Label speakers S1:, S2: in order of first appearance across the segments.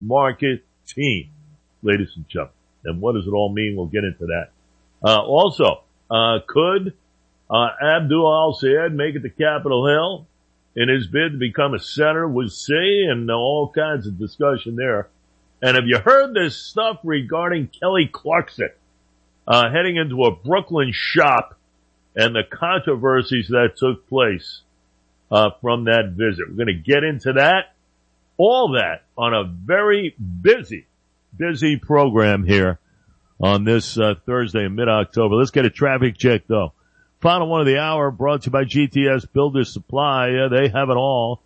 S1: marketing, ladies and gentlemen. And what does it all mean? We'll get into that. Also, could Abdul Al-Sayed make it to Capitol Hill in his bid to become a senator? We'll see, and all kinds of discussion there. And have you heard this stuff regarding Kelly Clarkson heading into a Brooklyn shop and the controversies that took place from that visit? We're going to get into that, all that, on a very busy program here on this Thursday in mid-October. Let's get a traffic check, though. Final one of the hour brought to you by GTS Builder Supply. They have it all.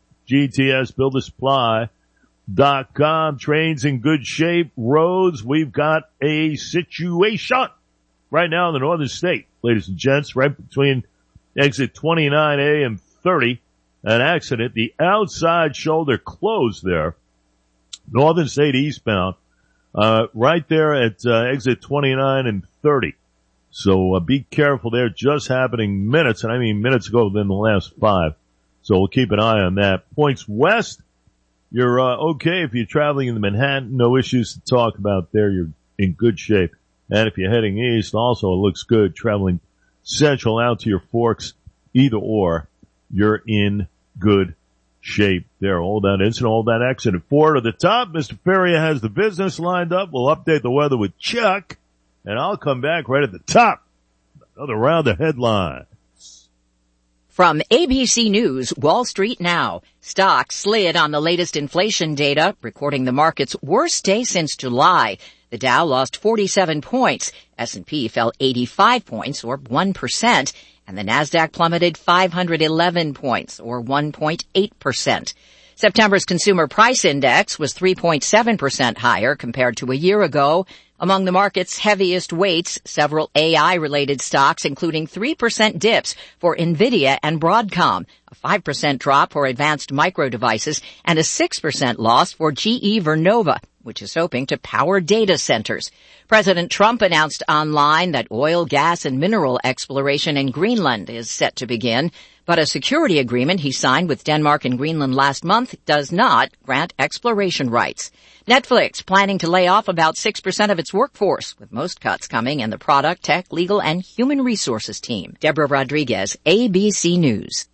S1: GTSBuilderSupply.com. Trains in good shape. Roads, we've got a situation right now in the northern state, ladies and gents, right between exit 29A and 30. An accident. The outside shoulder closed there. Northern state eastbound. Right there at exit 29 and 30. So be careful there. Just happening minutes, and I mean minutes ago than the last 5. So we'll keep an eye on that. Points west, you're okay if you're traveling in the Manhattan. No issues to talk about there. You're in good shape. And if you're heading east, also it looks good. Traveling central out to your Forks, either or, you're in good shape there. All that incident, all that accident. Forward to the top, Mr. Ferrier has the business lined up. We'll update the weather with Chuck, and I'll come back right at the top. Another round of headlines.
S2: From ABC News, Wall Street Now. Stocks slid on the latest inflation data, recording the market's worst day since July. The Dow lost 47 points. S&P fell 85 points, or 1%. And the Nasdaq plummeted 511 points, or 1.8%. September's consumer price index was 3.7% higher compared to a year ago. Among the market's heaviest weights, several AI-related stocks, including 3% dips for NVIDIA and Broadcom, a 5% drop for Advanced Micro Devices, and a 6% loss for GE Vernova, which is hoping to power data centers. President Trump announced online that oil, gas, and mineral exploration in Greenland is set to begin, but a security agreement he signed with Denmark and Greenland last month does not grant exploration rights. Netflix planning to lay off about 6% of its workforce, with most cuts coming in the product, tech, legal, and human resources team. Deborah Rodriguez, ABC News.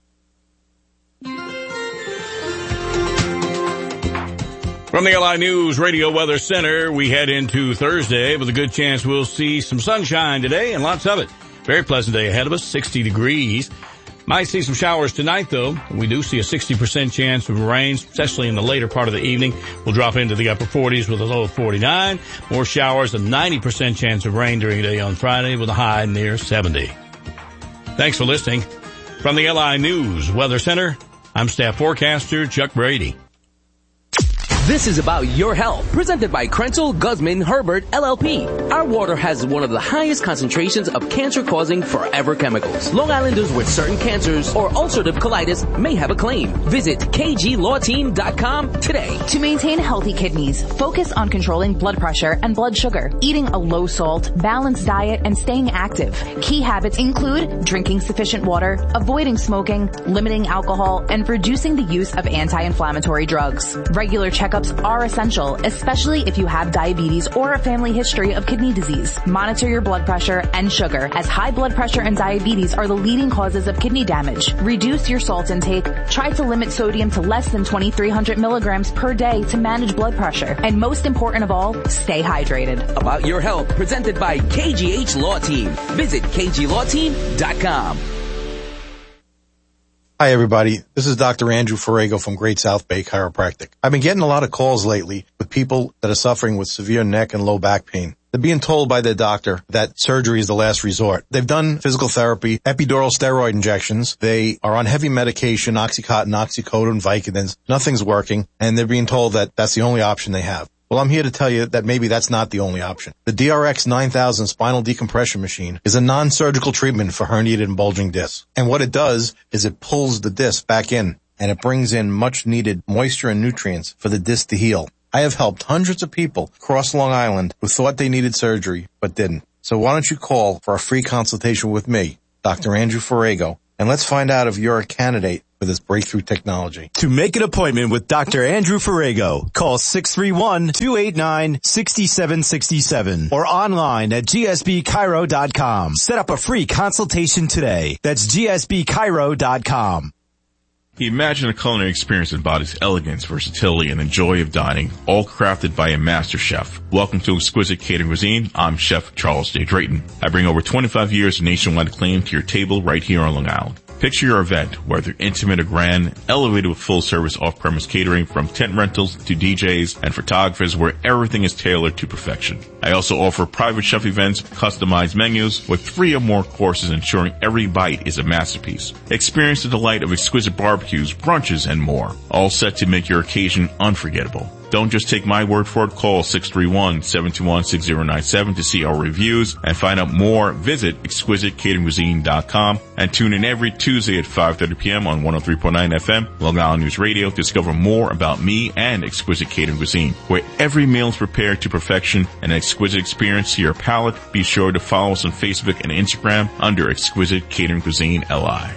S3: From the LI News Radio Weather Center, we head into Thursday with a good chance we'll see some sunshine today and lots of it. Very pleasant day ahead of us, 60 degrees. Might see some showers tonight, though. We do see a 60% chance of rain, especially in the later part of the evening. We'll drop into the upper 40s with a low of 49. More showers, a 90% chance of rain during the day on Friday with a high near 70. Thanks for listening. From the LI News Weather Center, I'm staff forecaster Chuck Brady.
S4: This is About Your Health, presented by Krenzel Guzman Herbert LLP. Our water has one of the highest concentrations of cancer-causing forever chemicals. Long Islanders with certain cancers or ulcerative colitis may have a claim. Visit kglawteam.com today.
S5: To maintain healthy kidneys, focus on controlling blood pressure and blood sugar, eating a low-salt, balanced diet, and staying active. Key habits include drinking sufficient water, avoiding smoking, limiting alcohol, and reducing the use of anti-inflammatory drugs. Regular checkups are essential, especially if you have diabetes or a family history of kidney disease. Monitor your blood pressure and sugar, as high blood pressure and diabetes are the leading causes of kidney damage. Reduce your salt intake. Try to limit sodium to less than 2,300 milligrams per day to manage blood pressure. And most important of all, stay hydrated.
S4: About Your Health, presented by KGH Law Team. Visit kglawteam.com.
S6: Hi, everybody. This is Dr. Andrew Ferrago from Great South Bay Chiropractic. I've been getting a lot of calls lately with people that are suffering with severe neck and low back pain. They're being told by their doctor that surgery is the last resort. They've done physical therapy, epidural steroid injections. They are on heavy medication, Oxycontin, oxycodone, Vicodins. Nothing's working, and they're being told that that's the only option they have. Well, I'm here to tell you that maybe that's not the only option. The DRX 9000 spinal decompression machine is a non-surgical treatment for herniated and bulging discs. And what it does is it pulls the disc back in, and it brings in much needed moisture and nutrients for the disc to heal. I have helped hundreds of people across Long Island who thought they needed surgery but didn't. So why don't you call for a free consultation with me, Dr. Andrew Ferrago, and let's find out if you're a candidate with its breakthrough technology.
S7: To make an appointment with Dr. Andrew Ferrego, call 631-289-6767 or online at gsbcairo.com. Set up a free consultation today. That's gsbcairo.com.
S8: Imagine a culinary experience that embodies elegance, versatility, and the joy of dining, all crafted by a master chef. Welcome to Exquisite Catering Cuisine. I'm Chef Charles J. Drayton. I bring over 25 years of nationwide acclaim to your table right here on Long Island. Picture your event, whether intimate or grand, elevated with full-service off-premise catering from tent rentals to DJs and photographers where everything is tailored to perfection. I also offer private chef events, customized menus with 3 or more courses ensuring every bite is a masterpiece. Experience the delight of exquisite barbecues, brunches, and more, all set to make your occasion unforgettable. Don't just take my word for it. Call 631-721-6097 to see our reviews and find out more. Visit exquisitecateringcuisine.com and tune in every Tuesday at 5:30 p.m. on 103.9 FM, Long Island News Radio, to discover more about me and Exquisite Catering Cuisine, where every meal is prepared to perfection and an exquisite experience to your palate. Be sure to follow us on Facebook and Instagram under Exquisite Catering Cuisine LI.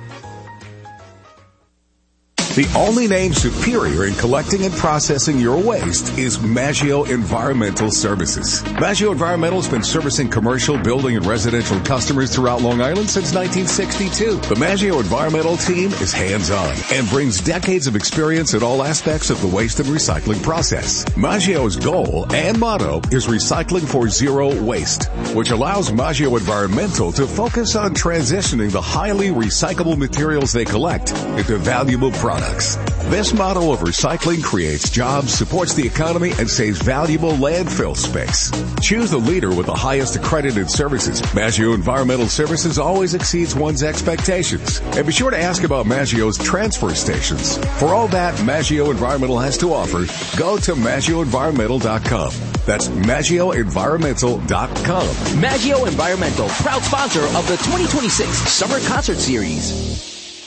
S9: The only name superior in collecting and processing your waste is Maggio Environmental Services. Maggio Environmental has been servicing commercial, building, and residential customers throughout Long Island since 1962. The Maggio Environmental team is hands-on and brings decades of experience in all aspects of the waste and recycling process. Maggio's goal and motto is recycling for zero waste, which allows Maggio Environmental to focus on transitioning the highly recyclable materials they collect into valuable products. This model of recycling creates jobs, supports the economy, and saves valuable landfill space. Choose the leader with the highest accredited services. Maggio Environmental Services always exceeds one's expectations. And be sure to ask about Maggio's transfer stations. For all that Maggio Environmental has to offer, go to MaggioEnvironmental.com. That's MaggioEnvironmental.com.
S4: Maggio Environmental, proud sponsor of the 2026 Summer Concert Series.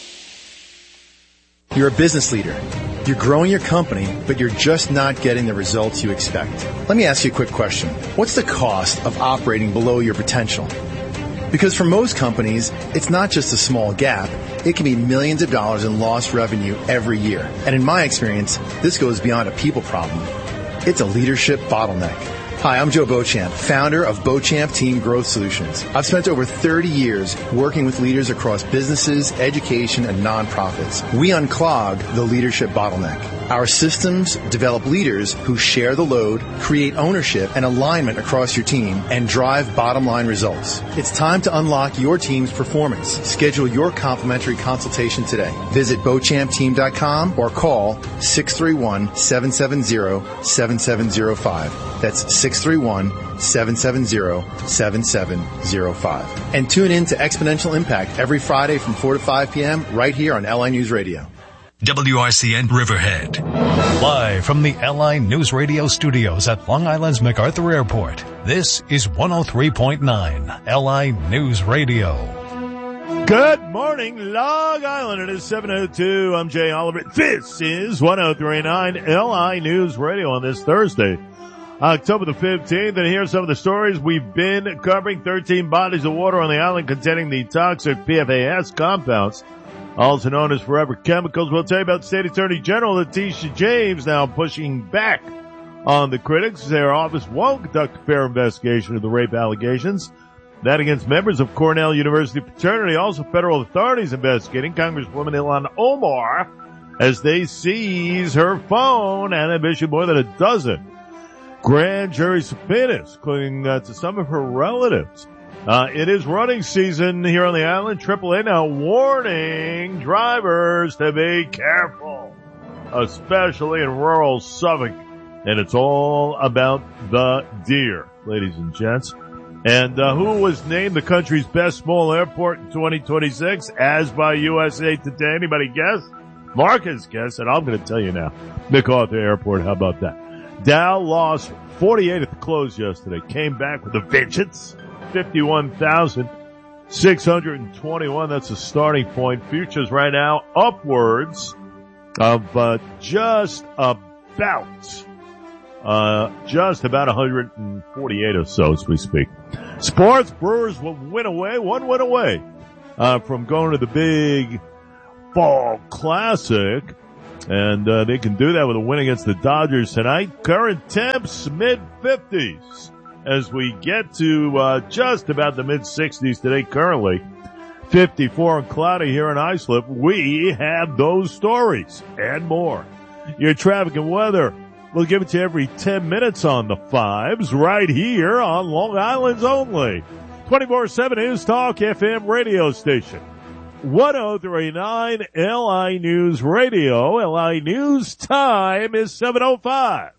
S10: You're a business leader. You're growing your company, but you're just not getting the results you expect. Let me ask you a quick question. What's the cost of operating below your potential? Because for most companies, it's not just a small gap. It can be millions of dollars in lost revenue every year. And in my experience, this goes beyond a people problem. It's a leadership bottleneck. Hi, I'm Joe Beauchamp, founder of Beauchamp Team Growth Solutions. I've spent over 30 years working with leaders across businesses, education, and nonprofits. We unclog the leadership bottleneck. Our systems develop leaders who share the load, create ownership and alignment across your team, and drive bottom-line results. It's time to unlock your team's performance. Schedule your complimentary consultation today. Visit BeauchampTeam.com or call 631-770-7705. That's 631-770-7705. And tune in to Exponential Impact every Friday from 4 to 5 p.m. right here on LI News Radio.
S11: WRCN Riverhead. Live from the LI News Radio studios at Long Island's MacArthur Airport, this is 103.9 LI News Radio.
S1: Good morning, Long Island. It is 7:02. I'm Jay Oliver. This is 103.9 LI News Radio on this Thursday, October the 15th. And here's some of the stories we've been covering. 13 bodies of water on the island containing the toxic PFAS compounds, also known as forever chemicals. We'll tell you about State Attorney General Letitia James now pushing back on the critics. Their office won't conduct a fair investigation of the rape allegations. That against members of Cornell University fraternity. Also federal authorities investigating Congresswoman Ilhan Omar as they seize her phone and admission more than a dozen grand jury subpoenas, including to some of her relatives. It is running season here on the island. AAA now warning drivers to be careful, especially in rural Suffolk. And it's all about the deer, ladies and gents. And who was named the country's best small airport in 2026 as by USA Today? Anybody guess? Marcus guessed, and I'm going to tell you now. MacArthur Airport, how about that? Dow lost 48 at the close yesterday. Came back with a vengeance. 51,621. That's a starting point. Futures right now upwards of just about 148 or so as we speak. Sports, Brewers will win away, one win away from going to the big Baseball Classic. And they can do that with a win against the Dodgers tonight. Current temps, mid-50s. As we get to just about the mid-60s today currently. 54 and cloudy here in Islip. We have those stories and more. Your traffic and weather. We'll give it to you every 10 minutes on the fives right here on Long Island's only 24/7 News Talk FM radio station. 1039 LI News Radio. LI News time is 7:05.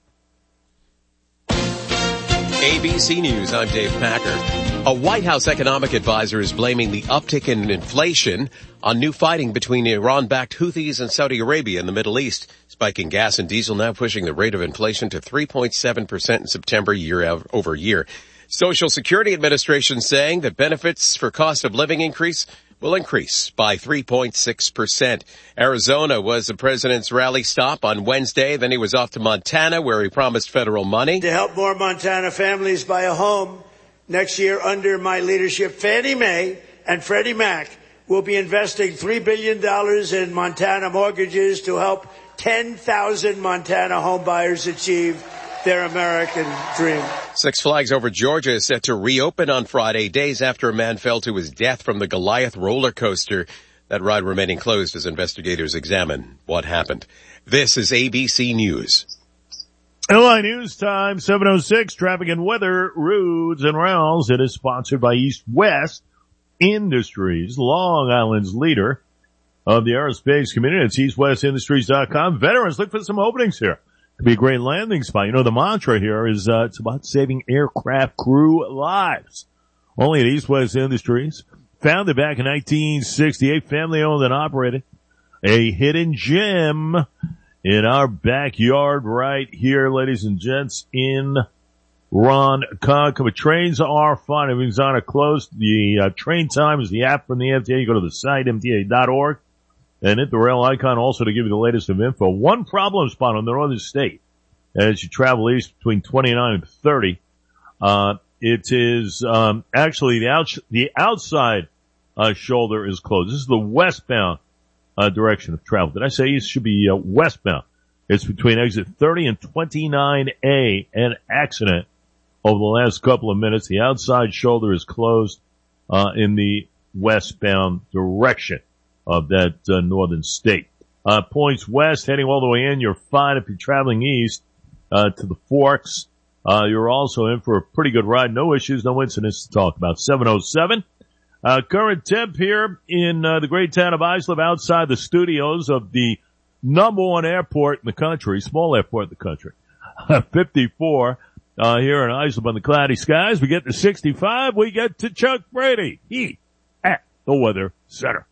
S12: ABC News, I'm Dave Packer. A White House economic advisor is blaming the uptick in inflation on new fighting between Iran-backed Houthis and Saudi Arabia in the Middle East. Spiking gas and diesel now pushing the rate of inflation to 3.7% in September year over year. Social Security Administration saying that benefits for cost of living increase will increase by 3.6%. Arizona was the president's rally stop on Wednesday. Then he was off to Montana, where he promised federal money
S13: to help more Montana families buy a home. Next year, under my leadership, Fannie Mae and Freddie Mac will be investing $3 billion in Montana mortgages to help 10,000 Montana homebuyers achieve their American dream.
S12: Six Flags Over Georgia is set to reopen on Friday, days after a man fell to his death from the Goliath roller coaster. That ride remaining closed as investigators examine what happened. This is ABC News.
S1: LI News time, 7:06, traffic and weather, roads and rounds. It is sponsored by East West Industries, Long Island's leader of the aerospace community. It's eastwestindustries.com. Veterans, look for some openings here. Could be a great landing spot. You know, the mantra here is, it's about saving aircraft crew lives. Only at East West Industries. Founded back in 1968, family owned and operated. A hidden gem in our backyard right here, ladies and gents, in Ronkonkoma. Trains are fine. Everything's on or close. The train time is the app from the MTA. You go to the site, mta.org, and hit the rail icon also to give you the latest of info. One problem spot on the northern state as you travel east between 29 and 30. It is actually the outside shoulder is closed. This is the westbound direction of travel. Did I say east? Should be westbound. It's between exit 30 and 29A. An accident over the last couple of minutes. The outside shoulder is closed in the westbound direction of that northern state. Points west, heading all the way in. You're fine if you're traveling east to the Forks. You're also in for a pretty good ride. No issues, no incidents to talk about. 7:07. Current temp here in the great town of Islip, outside the studios of the number one airport in the country, small airport in the country. 54 here in Islip on the cloudy skies. We get to 65. We get to Chuck Brady. He at the Weather Center.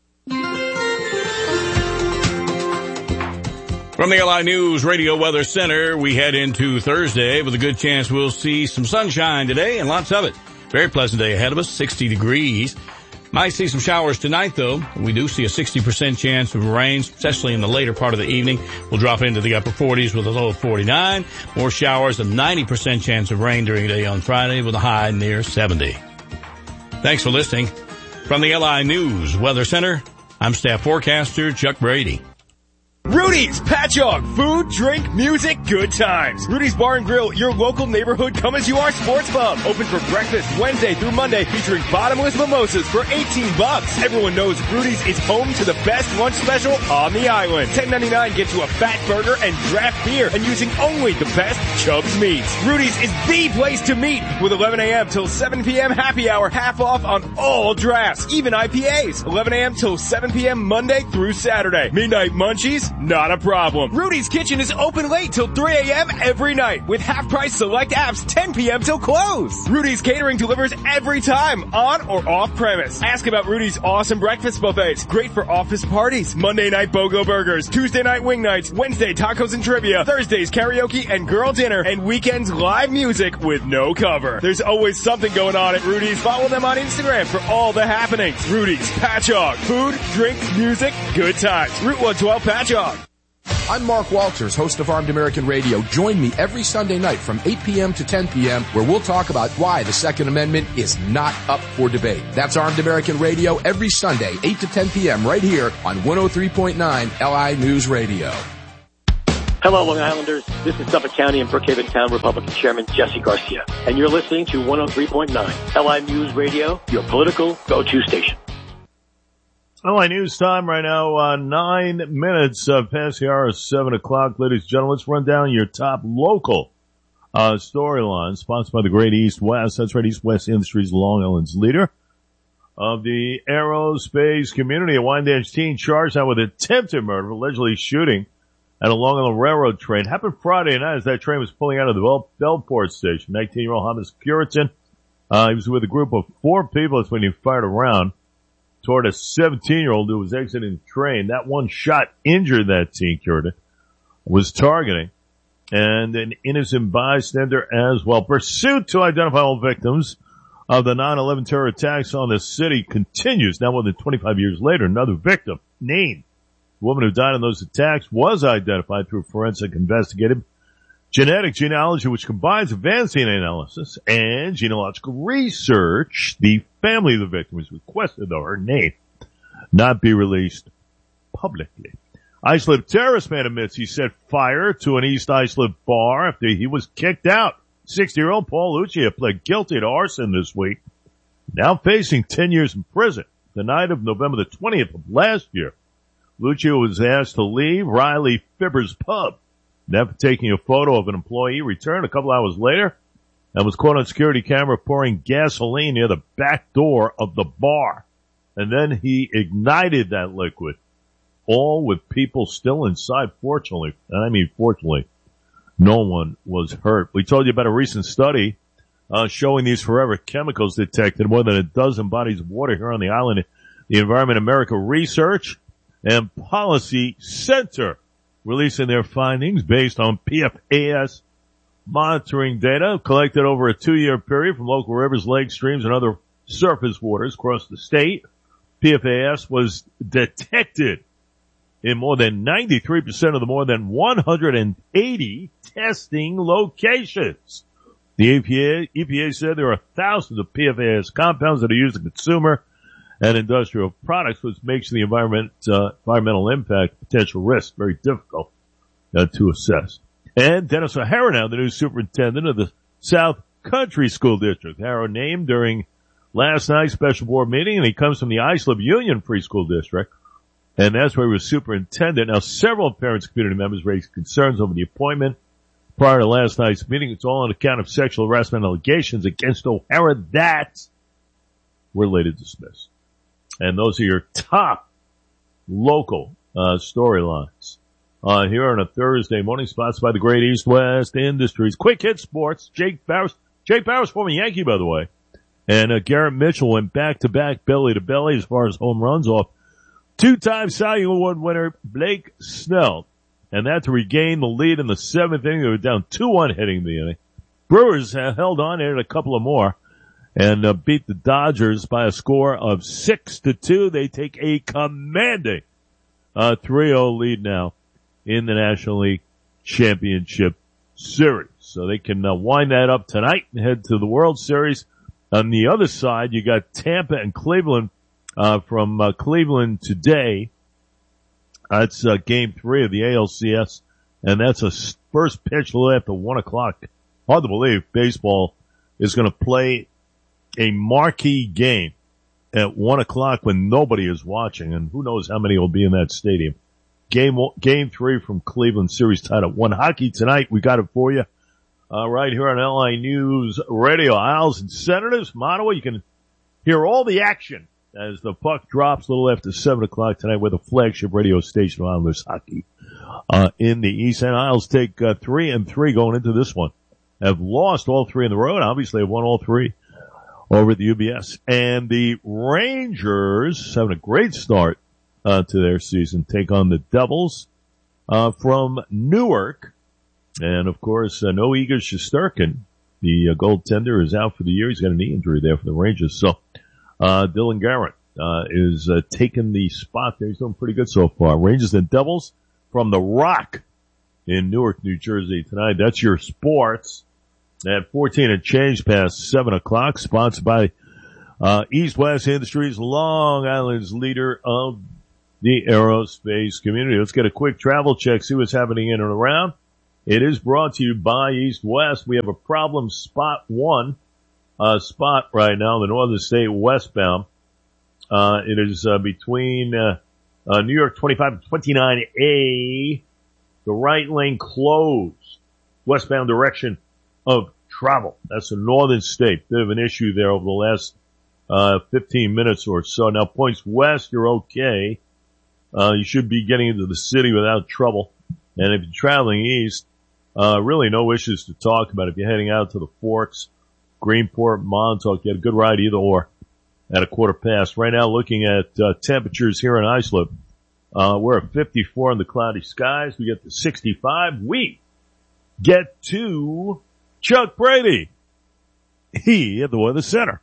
S3: From the LI News Radio Weather Center, we head into Thursday with a good chance we'll see some sunshine today and lots of it. Very pleasant day ahead of us, 60 degrees. Might see some showers tonight, though. We do see a 60% chance of rain, especially in the later part of the evening. We'll drop into the upper 40s with a low of 49. More showers, a 90% chance of rain during the day on Friday with a high near 70. Thanks for listening. From the LI News Weather Center, I'm staff forecaster Chuck Brady.
S14: Rudy's Patchogue. Food, drink, music, good times. Rudy's Bar and Grill, your local neighborhood come-as-you-are sports pub. Open for breakfast Wednesday through Monday, featuring bottomless mimosas for $18. Everyone knows Rudy's is home to the best lunch special on the island. $10.99 gets you a fat burger and draft beer, and using only the best Chubb's meats. Rudy's is the place to meet, with 11 a.m. till 7 p.m. happy hour, half off on all drafts, even IPAs. 11 a.m. till 7 p.m. Monday through Saturday. Midnight munchies? Not a problem. Rudy's Kitchen is open late till 3 a.m. every night with half-price select apps 10 p.m. till close. Rudy's Catering delivers every time, on or off premise. Ask about Rudy's awesome breakfast buffets. Great for office parties. Monday night BOGO burgers. Tuesday night wing nights. Wednesday tacos and trivia. Thursdays karaoke and girl dinner. And weekends live music with no cover. There's always something going on at Rudy's. Follow them on Instagram for all the happenings. Rudy's Patchogue. Food, drink, music, good times. Route 112 Patchogue.
S15: I'm Mark Walters, host of Armed American Radio. Join me every Sunday night from 8 p.m. to 10 p.m. where we'll talk about why the Second Amendment is not up for debate. That's Armed American Radio every Sunday, 8 to 10 p.m. right here on 103.9 LI News Radio.
S16: Hello, Long Islanders. This is Suffolk County and Brookhaven Town Republican Chairman Jesse Garcia, and you're listening to 103.9 LI News Radio, your political go-to station.
S1: LI News time right now, 9 minutes past the hour of 7 o'clock. Ladies and gentlemen, let's run down your top local storyline, sponsored by the Great East West. That's right, East West Industries, Long Island's leader of the aerospace community. A Wyandanch teen charged now with attempted murder, allegedly shooting at a Long Island Railroad train. Happened Friday night as that train was pulling out of the Bellport station. 19-year-old Thomas Puritan, he was with a group of 4 people. That's when he fired around toward a 17-year-old who was exiting the train. That one shot injured that teen, Puritan was targeting, and an innocent bystander as well. Pursuit to identify all victims of the 9/11 terror attacks on the city continues. Now more than 25 years later, another victim named. The woman who died in those attacks was identified through forensic investigative genetic genealogy, which combines advanced DNA analysis and genealogical research. The family of the victim has requested, though, her name not be released publicly. Islip terrorist man admits he set fire to an East Islip bar after he was kicked out. 60-year-old Paul Lucia pled guilty to arson this week, now facing 10 years in prison. The night of November the 20th of last year, Lucia was asked to leave Riley Fibber's pub. After taking a photo of an employee, returned a couple hours later and was caught on security camera pouring gasoline near the back door of the bar. And then he ignited that liquid, all with people still inside, fortunately. And I mean fortunately, no one was hurt. We told you about a recent study showing these forever chemicals detected in more than a dozen bodies of water here on the island. The Environment America Research and Policy Center releasing their findings based on PFAS monitoring data collected over a 2-year period from local rivers, lakes, streams, and other surface waters across the state. PFAS was detected in more than 93% of the more than 180 testing locations. The EPA said there are thousands of PFAS compounds that are used in consumer and industrial products, which makes the environmental impact potential risk very difficult to assess. And Dennis O'Hara now, the new superintendent of the South Country School District. O'Hara named during last night's special board meeting, and he comes from the Islip Union Free School District, and that's where he was superintendent. Now, several parents and community members raised concerns over the appointment prior to last night's meeting. It's all on account of sexual harassment allegations against O'Hara that were later dismissed. And those are your top local storylines here on a Thursday morning, sponsored by the Great East West Industries. Quick hit sports. Jake Bowers, former Yankee, by the way, and Garrett Mitchell went back-to-back belly-to-belly as far as home runs off. 2-time Cy Young Award winner Blake Snell, and that to regain the lead in the 7th inning. They were down 2-1 heading the inning. Brewers held on, added a couple of more, and beat the Dodgers by a score of 6-2. They take a commanding 3-0 lead now in the National League Championship Series. So they can wind that up tonight and head to the World Series. On the other side, you got Tampa and Cleveland from Cleveland today. That's game 3 of the ALCS, and that's a first pitch a little after 1 o'clock. Hard to believe baseball is going to play a marquee game at 1 o'clock when nobody is watching, and who knows how many will be in that stadium. Game 3 from Cleveland, series tied at 1. Hockey tonight, we got it for you right here on LI News Radio. Isles and Senators from Ottawa. You can hear all the action as the puck drops a little after 7 o'clock tonight with a flagship radio station of Islanders hockey in the East End. Isles take 3-3 going into this one. Have lost all 3 in the road. Obviously have won all 3 over at the UBS. And the Rangers having a great start to their season. Take on the Devils from Newark. And of course, no Igor Shesterkin. The goaltender is out for the year. He's got a knee injury there for the Rangers. So Dylan Garrett is taking the spot there. He's doing pretty good so far. Rangers and Devils from the Rock in Newark, New Jersey tonight. That's your sports at 14 and change past 7 o'clock, sponsored by East West Industries, Long Island's leader of the aerospace community. Let's get a quick travel check, see what's happening in and around. It is brought to you by East West. We have a problem spot right now, the Northern State westbound. It is between New York 25 and 29A. The right lane closed, westbound direction of travel. That's the Northern State. Bit of an issue there over the last 15 minutes or so. Now, points west, you're okay. You should be getting into the city without trouble. And if you're traveling east, really no issues to talk about. If you're heading out to the Forks, Greenport, Montauk, get a good ride either or at a quarter past. Right now, looking at temperatures here in Islip, we're at 54 in the cloudy skies. We get to 65. We get to Chuck Brady. He at the Weather Center.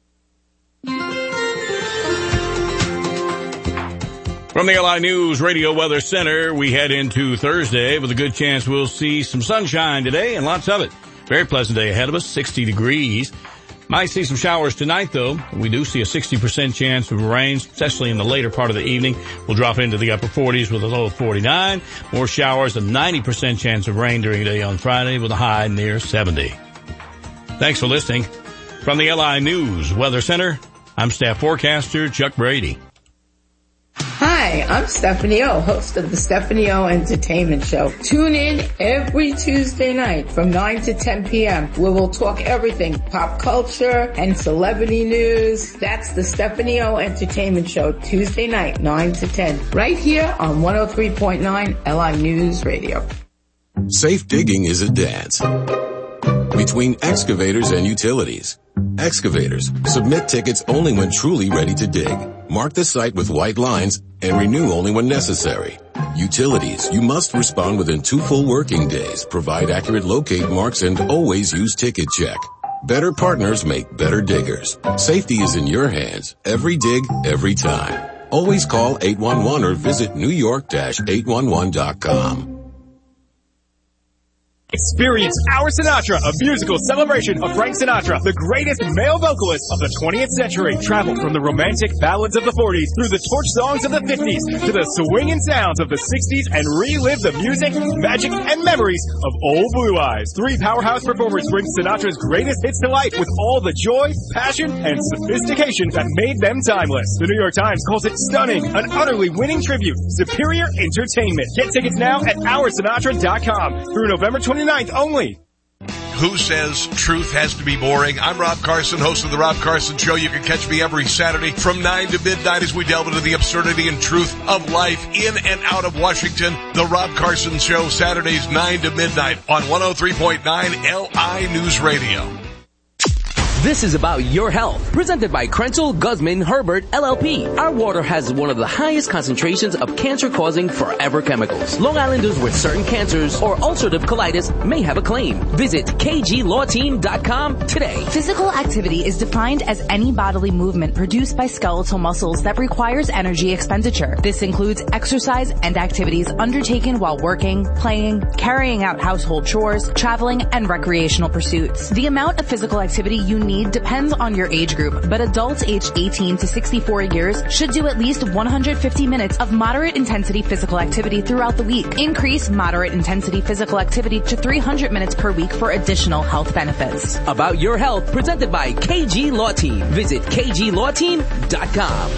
S3: From the LI News Radio Weather Center, we head into Thursday with a good chance we'll see some sunshine today and lots of it. Very pleasant day ahead of us, 60 degrees. Might see some showers tonight, though. We do see a 60% chance of rain, especially in the later part of the evening. We'll drop into the upper 40s with a low of 49. More showers, a 90% chance of rain during the day on Friday with a high near 70. Thanks for listening. From the LI News Weather Center, I'm staff forecaster Chuck Brady.
S17: Hi, I'm Stephanie O, host of the Stephanie O Entertainment Show. Tune in every Tuesday night from 9 to 10 p.m. where we'll talk everything pop culture and celebrity news. That's the Stephanie O Entertainment Show, Tuesday night, 9 to 10, right here on 103.9 LI News Radio.
S18: Safe digging is a dance between excavators and utilities. Excavators, submit tickets only when truly ready to dig. Mark the site with white lines and renew only when necessary. Utilities, you must respond within 2 full working days, provide accurate locate marks, and always use Ticket Check. Better partners make better diggers. Safety is in your hands. Every dig, every time. Always call 811 or visit newyork-811.com.
S14: Experience Our Sinatra, a musical celebration of Frank Sinatra, the greatest male vocalist of the 20th century. Travel from the romantic ballads of the 40s through the torch songs of the 50s to the swinging sounds of the 60s and relive the music, magic, and memories of Old Blue Eyes. 3 powerhouse performers bring Sinatra's greatest hits to life with all the joy, passion, and sophistication that made them timeless. The New York Times calls it stunning, an utterly winning tribute, superior entertainment. Get tickets now at OurSinatra.com through November 29th only.
S19: Who says truth has to be boring? I'm Rob Carson, host of The Rob Carson Show. You can catch me every Saturday from 9 to midnight as we delve into the absurdity and truth of life in and out of Washington. The Rob Carson Show, Saturdays 9 to midnight on 103.9 LI News Radio.
S4: This is about your health. Presented by Krenzel, Guzman, Herbert, LLP. Our water has one of the highest concentrations of cancer-causing forever chemicals. Long Islanders with certain cancers or ulcerative colitis may have a claim. Visit kglawteam.com today.
S5: Physical activity is defined as any bodily movement produced by skeletal muscles that requires energy expenditure. This includes exercise and activities undertaken while working, playing, carrying out household chores, traveling, and recreational pursuits. The amount of physical activity you need depends on your age group, but adults aged 18 to 64 years should do at least 150 minutes of moderate intensity physical activity throughout the week. Increase moderate intensity physical activity to 300 minutes per week for additional health benefits.
S4: About your health, presented by KG Law Team. Visit kglawteam.com.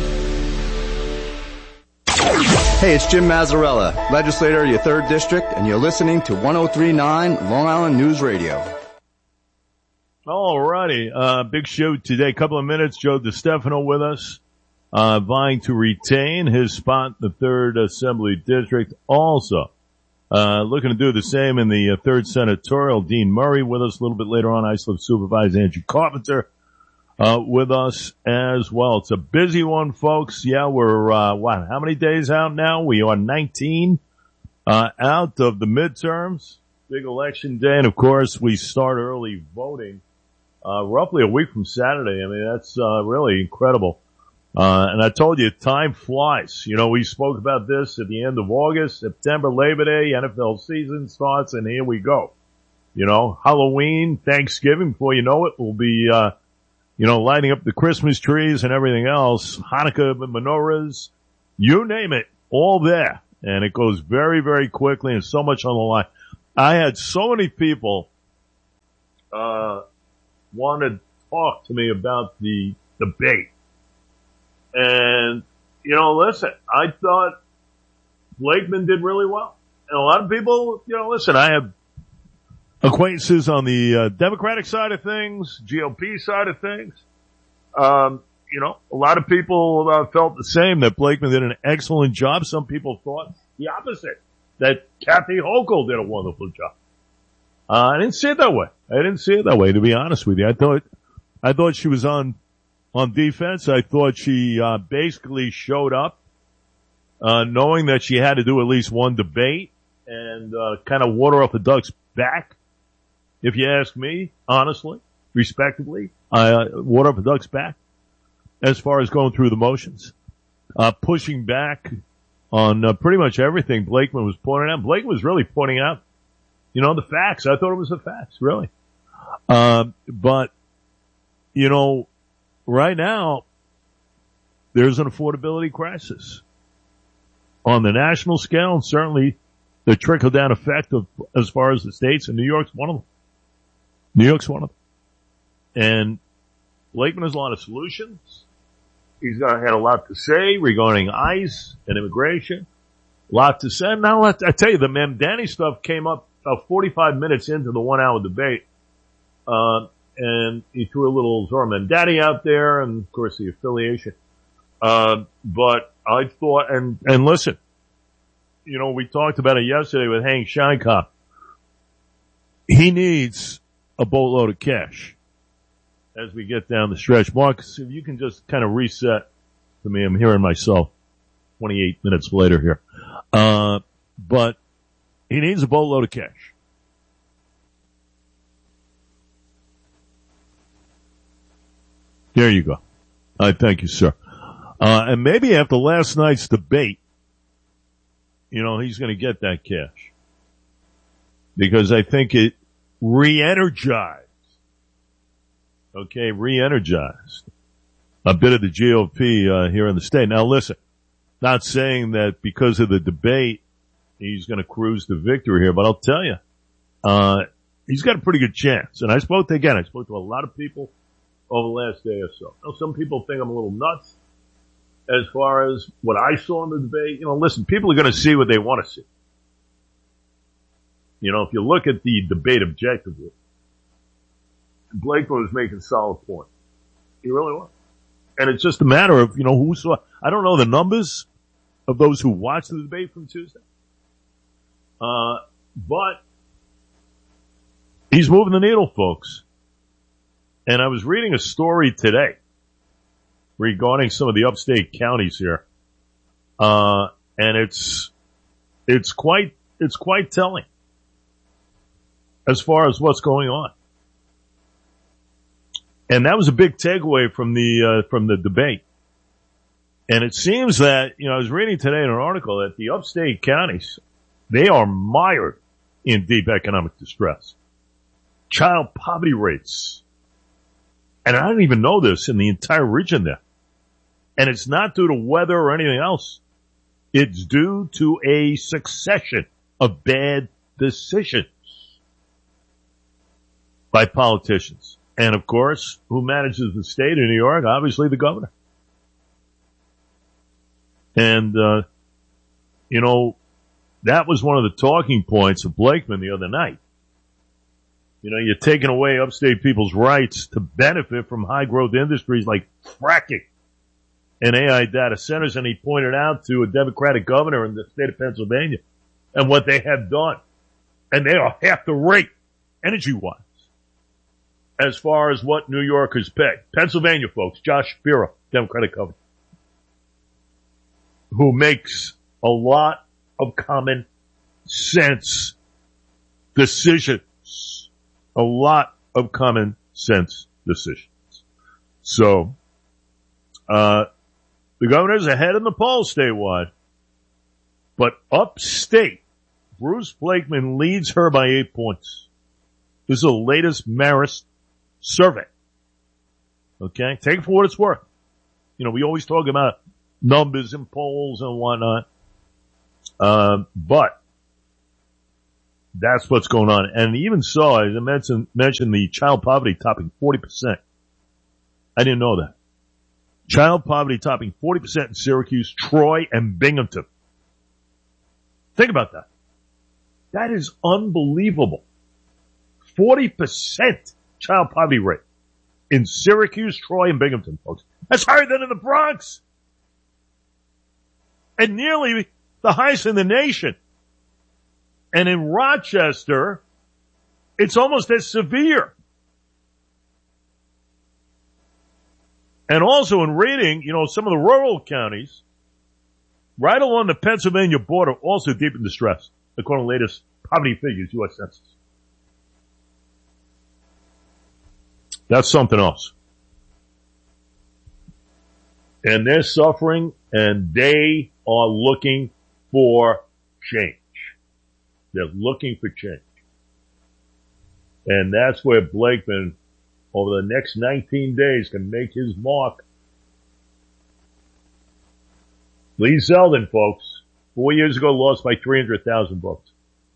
S20: Hey, it's Jim Mazzarella, legislator of your 3rd District, and you're listening to 103.9 Long Island News Radio.
S1: All righty. Big show today. A couple of minutes. Joe DeStefano with us, vying to retain his spot in the 3rd Assembly District. Also, looking to do the same in the 3rd Senatorial. Dean Murray with us a little bit later on. Islip Supervisor Andrew Carpenter, with us as well. It's a busy one, folks. Yeah, we're, how many days out now? We are 19, out of the midterms. Big election day. And of course, we start early voting. Roughly a week from Saturday. I mean, that's really incredible. And I told you, time flies. You know, we spoke about this at the end of August, September, Labor Day, NFL season starts, and here we go. You know, Halloween, Thanksgiving, before you know it, we'll be, lighting up the Christmas trees and everything else. Hanukkah, menorahs, you name it, all there. And it goes very, very quickly and so much on the line. I had so many people, want to talk to me about the debate. And, listen, I thought Blakeman did really well. And a lot of people, listen, I have acquaintances on the Democratic side of things, GOP side of things. A lot of people felt the same, that Blakeman did an excellent job. Some people thought the opposite, that Kathy Hochul did a wonderful job. I didn't see it that way. To be honest with you. I thought she was on defense. I thought she basically showed up knowing that she had to do at least one debate and kind of water off the duck's back. If you ask me, honestly, respectively, water off the duck's back as far as going through the motions. Pushing back on pretty much everything Blakeman was pointing out. Blakeman was really pointing out, the facts. I thought it was the facts, really. But, right now, there's an affordability crisis on the national scale, and certainly the trickle-down effect of, as far as the states, and New York's one of them. And Blakeman has a lot of solutions. He's had a lot to say regarding ICE and immigration. A lot to say. Now, I tell you, the Mamdani stuff came up about 45 minutes into the 1 hour debate. And he threw a little Zora Mamdani out there, and of course the affiliation. But I thought, and listen, we talked about it yesterday with Hank Scheinkopf. He needs a boatload of cash as we get down the stretch. Marcus, if you can just kind of reset for me, I'm hearing myself 28 minutes later here. But he needs a boatload of cash. There you go. Thank you, sir. And maybe after last night's debate, he's going to get that cash. Because I think it re-energized a bit of the GOP here in the state. Now listen, not saying that because of the debate he's going to cruise to victory here, but I'll tell you, he's got a pretty good chance. And I spoke to a lot of people over the last day or so. Now, some people think I'm a little nuts as far as what I saw in the debate. Listen, people are going to see what they want to see. If you look at the debate objectively, Blakeman was making solid points. He really was. And it's just a matter of, who saw. I don't know the numbers of those who watched the debate from Tuesday. But he's moving the needle, folks. And I was reading a story today regarding some of the upstate counties here. And it's quite telling as far as what's going on. And that was a big takeaway from the debate. And it seems that, I was reading today in an article that the upstate counties, they are mired in deep economic distress. Child poverty rates. And I didn't even know this in the entire region there. And it's not due to weather or anything else. It's due to a succession of bad decisions by politicians. And of course, who manages the state of New York? Obviously the governor. And, that was one of the talking points of Blakeman the other night. You're taking away upstate people's rights to benefit from high growth industries like fracking and AI data centers. And he pointed out to a Democratic governor in the state of Pennsylvania and what they have done. And they are half the rate, energy wise, as far as what New Yorkers pay. Pennsylvania folks, Josh Shapiro, Democratic governor, who makes a lot of common sense decisions. A lot of common sense decisions. So, The governor's ahead in the polls statewide. But upstate, Bruce Blakeman leads her by 8 points. This is the latest Marist survey. Okay? Take it for what it's worth. You know, we always talk about numbers and polls and whatnot. But that's what's going on. And even saw, as I mentioned the child poverty topping 40%. I didn't know that. Child poverty topping 40% in Syracuse, Troy, and Binghamton. Think about that. That is unbelievable. 40% child poverty rate in Syracuse, Troy, and Binghamton, folks. That's higher than in the Bronx. And nearly the highest in the nation. And in Rochester, it's almost as severe. And also in reading, you know, some of the rural counties right along the Pennsylvania border also deep in distress, according to the latest poverty figures, U.S. Census. That's something else. And they're suffering, and they are looking for change. They're looking for change. And that's where Blakeman, over the next 19 days, can make his mark. Lee Zeldin, folks, 4 years ago lost by 300,000 votes.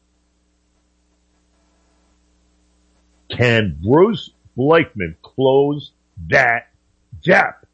S1: Can Bruce Blakeman close that gap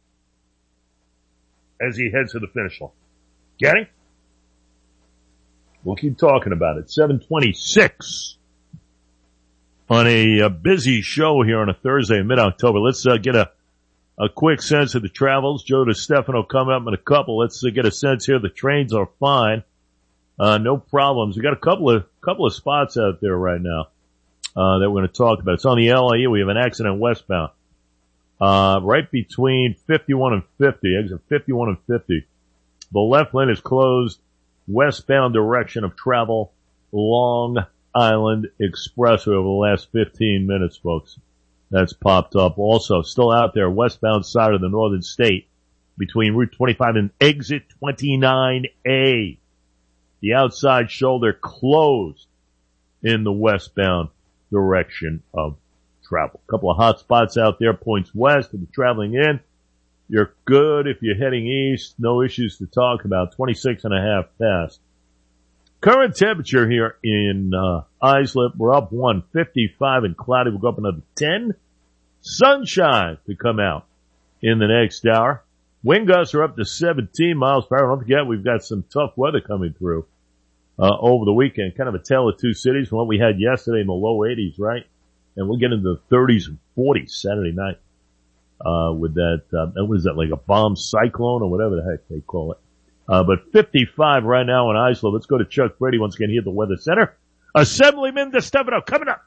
S1: as he heads to the finish line? Getting? We'll keep talking about it. 7:26 on a busy show here on a Thursday in mid-October. Let's get a quick sense of the travels. Joe DeStefano coming up in a couple. Let's get a sense here. The trains are fine. No problems. We got a couple of spots out there right now that we're going to talk about. It's on the LIU. We have an accident westbound. Right between 51 and 50, exit 51 and 50. The left lane is closed. Westbound direction of travel, Long Island Expressway over the last 15 minutes, folks. That's popped up. Also, still out there, westbound side of the northern state between Route 25 and exit 29A. The outside shoulder closed in the westbound direction of travel. A couple of hot spots out there, points west if you're traveling in. You're good if you're heading east. No issues to talk about. 26.5 past. Current temperature here in Islip, we're up 1, 55 and cloudy. We'll go up another 10. Sunshine to come out in the next hour. Wind gusts are up to 17 miles per hour. Don't forget, we've got some tough weather coming through over the weekend. Kind of a tale of two cities from what we had yesterday in the low 80s, right? And we'll get into the 30s and 40s Saturday night. With that, what is that, like a bomb cyclone or whatever the heck they call it. But 55 right now in Islip. Let's go to Chuck Brady once again here at the Weather Center. Assemblyman DeStefano coming up.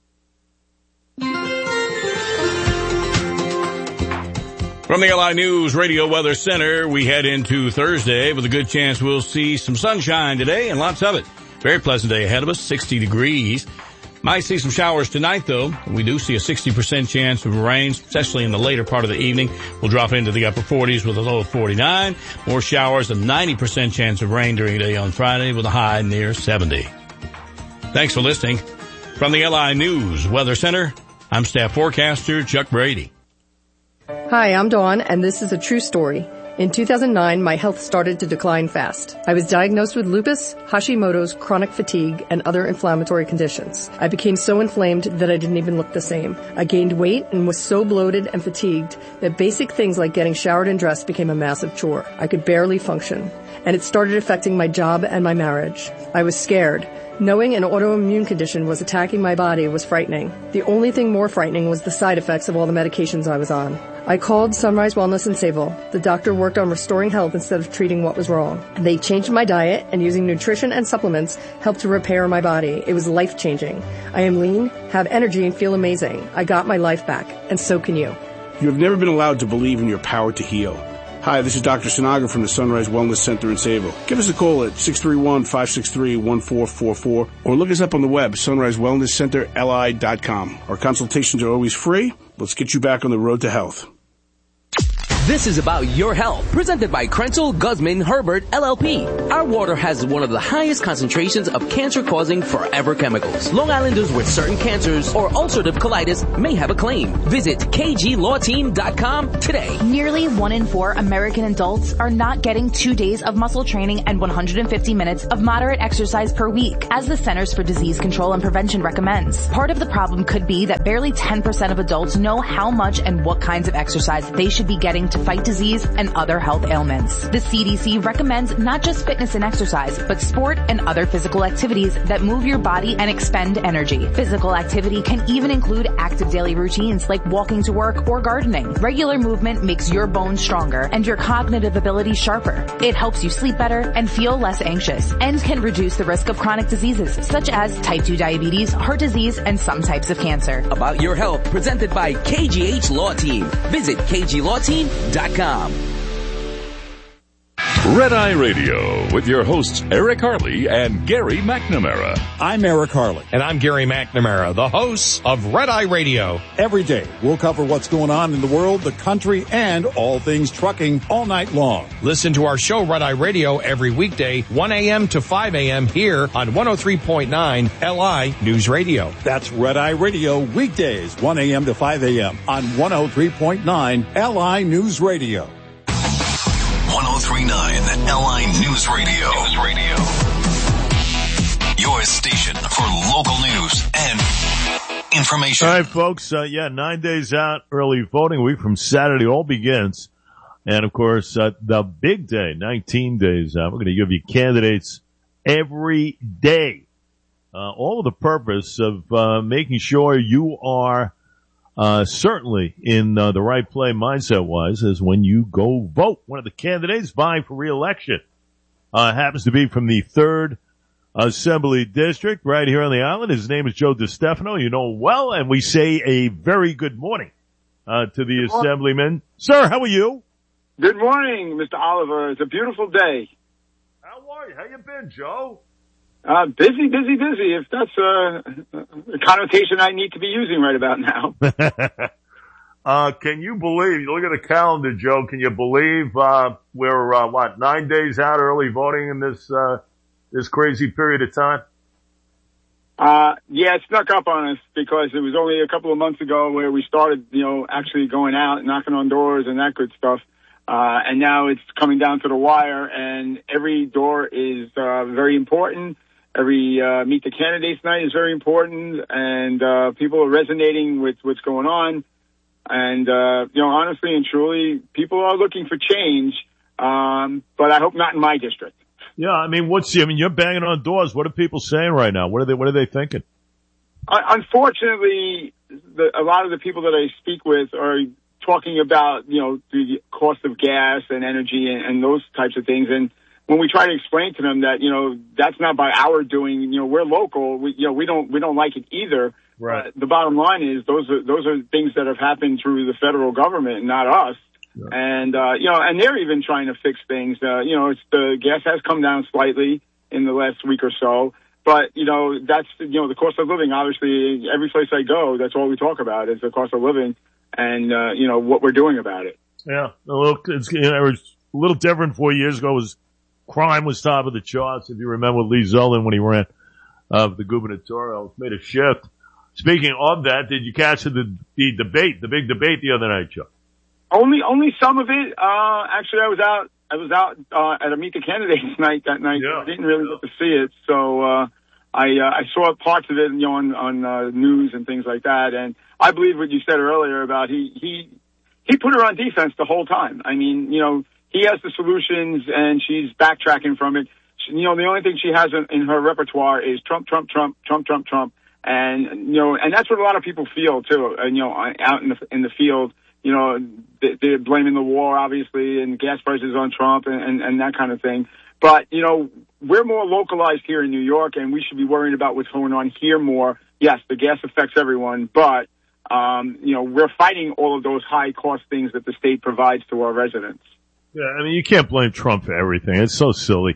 S3: From the LI News Radio Weather Center, we head into Thursday with a good chance we'll see some sunshine today and lots of it. Very pleasant day ahead of us, 60 degrees. Might see some showers tonight, though. We do see a 60% chance of rain, especially in the later part of the evening. We'll drop into the upper 40s with a low of 49. More showers, a 90% chance of rain during the day on Friday with a high near 70. Thanks for listening. From the LI News Weather Center, I'm staff forecaster Chuck Brady.
S21: Hi, I'm Dawn, and this is a true story. In 2009, my health started to decline fast. I was diagnosed with lupus, Hashimoto's, chronic fatigue, and other inflammatory conditions. I became so inflamed that I didn't even look the same. I gained weight and was so bloated and fatigued that basic things like getting showered and dressed became a massive chore. I could barely function, and it started affecting my job and my marriage. I was scared. Knowing an autoimmune condition was attacking my body was frightening. The only thing more frightening was the side effects of all the medications I was on. I called Sunrise Wellness in Sayville. The doctor worked on restoring health instead of treating what was wrong. They changed my diet, and using nutrition and supplements helped to repair my body. It was life-changing. I am lean, have energy, and feel amazing. I got my life back, and so can you.
S22: You have never been allowed to believe in your power to heal. Hi, this is Dr. Sinaga from the Sunrise Wellness Center in Sayville. Give us a call at 631-563-1444 or look us up on the web, sunrisewellnesscenterli.com. Our consultations are always free. Let's get you back on the road to health.
S4: This is about your health, presented by Krenzel Guzman Herbert LLP. Our water has one of the highest concentrations of cancer-causing forever chemicals. Long Islanders with certain cancers or ulcerative colitis may have a claim. Visit kglawteam.com today.
S5: Nearly 1 in 4 American adults are not getting 2 days of muscle training and 150 minutes of moderate exercise per week, as the Centers for Disease Control and Prevention recommends. Part of the problem could be that barely 10% of adults know how much and what kinds of exercise they should be getting to fight disease and other health ailments. The CDC recommends not just fitness and exercise, but sport and other physical activities that move your body and expend energy. Physical activity can even include active daily routines like walking to work or gardening. Regular movement makes your bones stronger and your cognitive ability sharper. It helps you sleep better and feel less anxious, and can reduce the risk of chronic diseases such as type 2 diabetes, heart disease, and some types of cancer.
S4: About your health, presented by KGH Law Team. Visit kglawteam.com.
S2: Red Eye Radio with your hosts Eric Harley and Gary McNamara.
S6: I'm Eric Harley.
S23: And I'm Gary McNamara, the hosts of Red Eye Radio.
S6: Every day, we'll cover what's going on in the world, the country, and all things trucking all night long.
S23: Listen to our show, Red Eye Radio, every weekday, 1 a.m. to 5 a.m. here on 103.9 LI News Radio.
S6: That's Red Eye Radio, weekdays, 1 a.m. to 5 a.m. on 103.9 LI News Radio.
S24: 103.9 LI News Radio. Your station for local news and information.
S1: All right, folks. 9 days out, early voting week from Saturday all begins. And, of course, the big day, 19 days out. We're going to give you candidates every day. All with the purpose of making sure you are certainly in the right play mindset-wise as when you go vote. One of the candidates vying for re-election happens to be from the 3rd Assembly District right here on the island. His name is Joe DeStefano. You know him well, and we say a very good morning to the Assemblyman. Sir, how are you?
S25: Good morning, Mr. Oliver. It's a beautiful day.
S1: How are you? How you been, Joe?
S25: Busy. If that's a connotation I need to be using right about now.
S1: Can you believe, you look at the calendar, Joe, can you believe, we're, 9 days out early voting in this crazy period of time?
S25: Yeah, it snuck up on us because it was only a couple of months ago where we started, actually going out, knocking on doors and that good stuff. And now it's coming down to the wire, and every door is, very important. Every Meet the Candidates night is very important, and people are resonating with what's going on. And, honestly and truly, people are looking for change, but I hope not in my district.
S1: Yeah, I mean, you're banging on doors. What are people saying right now? What are they thinking?
S25: Unfortunately, a lot of the people that I speak with are talking about, the cost of gas and energy and those types of things. And when we try to explain to them that, that's not by our doing, we're local, we don't like it either.
S1: Right.
S25: The bottom line is those are things that have happened through the federal government, not us. Yeah. And, and they're even trying to fix things. The gas has come down slightly in the last week or so. But, that's, the cost of living. Obviously, every place I go, that's all we talk about is the cost of living and, what we're doing about it.
S1: Yeah. It was a little different 4 years ago. Crime was top of the charts. If you remember Lee Zeldin when he ran, the gubernatorial, it's made a shift. Speaking of that, did you catch the big debate the other night, Chuck?
S25: Only some of it. Actually, I was out at a Meet the Candidates night that night. Yeah. I didn't really get to see it, so I saw parts of it, on news and things like that. And I believe what you said earlier about he put her on defense the whole time. I mean, he has the solutions, and she's backtracking from it. The only thing she has in her repertoire is Trump, Trump, Trump, Trump, Trump, Trump, and and that's what a lot of people feel too. Out in the field. They're blaming the war, obviously, and gas prices on Trump and that kind of thing. But, we're more localized here in New York, and we should be worrying about what's going on here more. Yes, the gas affects everyone, but, we're fighting all of those high cost things that the state provides to our residents.
S1: Yeah, I mean, you can't blame Trump for everything. It's so silly.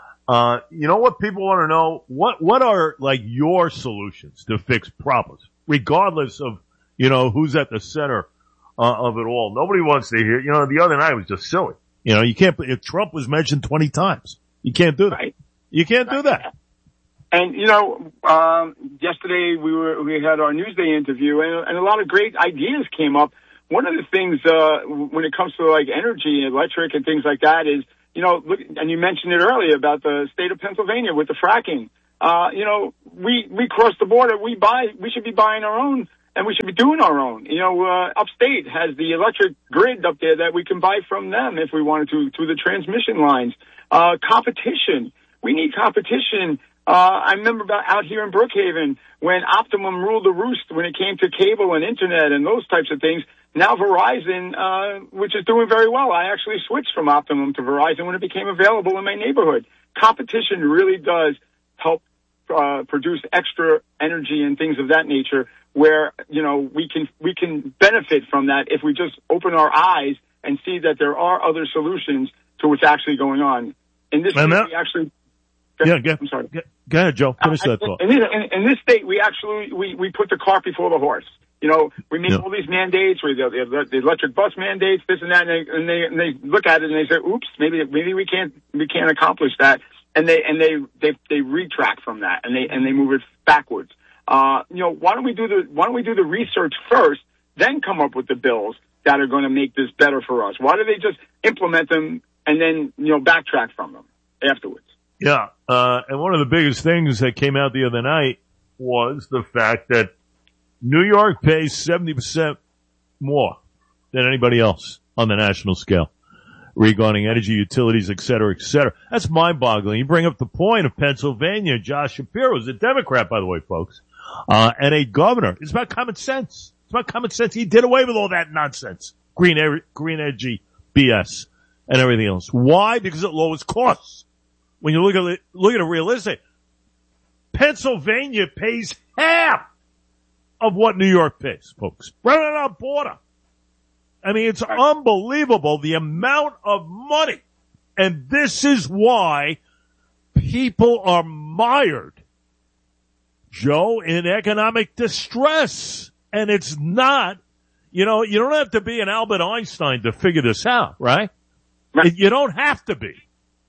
S1: You know what people want to know? What are, your solutions to fix problems, regardless of, who's at the center of it all. Nobody wants to hear, the other night was just silly. You can't, if Trump was mentioned 20 times, you can't do that.
S25: Right.
S1: You can't do that.
S25: And, yesterday we had our Newsday interview and a lot of great ideas came up. One of the things, when it comes to like energy and electric and things like that is, look, and you mentioned it earlier about the state of Pennsylvania with the fracking. We cross the border, we should be buying our own and we should be doing our own. Upstate has the electric grid up there that we can buy from them if we wanted to, through the transmission lines. Competition. We need competition. I remember out here in Brookhaven when Optimum ruled the roost when it came to cable and internet and those types of things. Now Verizon, which is doing very well. I actually switched from Optimum to Verizon when it became available in my neighborhood. Competition really does help produce extra energy and things of that nature where, we can benefit from that if we just open our eyes and see that there are other solutions to what's actually going on. In this case, we actually... I'm sorry.
S1: Go ahead, Joe. Finish that thought.
S25: In this state, we actually, we put the cart before the horse. We make all these mandates, the electric bus mandates, this and that, and they look at it and they say, oops, maybe we can't accomplish that. And they retract from that and they move it backwards. Why don't we do the research first, then come up with the bills that are going to make this better for us? Why do they just implement them and then, backtrack from them afterwards?
S1: Yeah. And one of the biggest things that came out the other night was the fact that New York pays 70% more than anybody else on the national scale regarding energy utilities, et cetera, et cetera. That's mind-boggling. You bring up the point of Pennsylvania. Josh Shapiro is a Democrat, by the way, folks, and a governor. It's about common sense. It's about common sense. He did away with all that nonsense. Green energy BS and everything else. Why? Because it lowers costs. When you look at it realistic, Pennsylvania pays half of what New York pays, folks. Right on our border. I mean, it's unbelievable the amount of money. And this is why people are mired, Joe, in economic distress. And it's not, you don't have to be an Albert Einstein to figure this out, right? You don't have to be.